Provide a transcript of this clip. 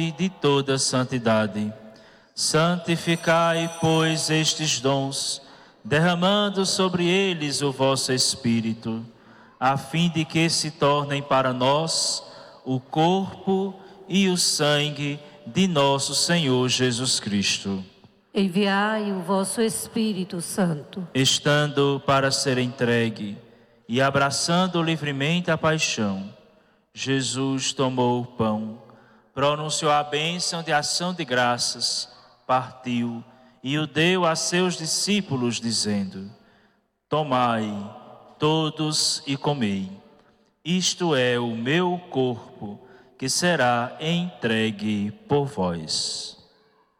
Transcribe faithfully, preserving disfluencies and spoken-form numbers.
e de toda santidade. Santificai, pois, estes dons, derramando sobre eles o vosso Espírito, a fim de que se tornem para nós o corpo e o sangue de nosso Senhor Jesus Cristo. Enviai o vosso Espírito Santo. Estando para ser entregue e abraçando livremente a paixão, Jesus tomou o pão, pronunciou a bênção de ação de graças, partiu e o deu a seus discípulos, dizendo: Tomai todos e comei. Isto é o meu corpo, que será entregue por vós.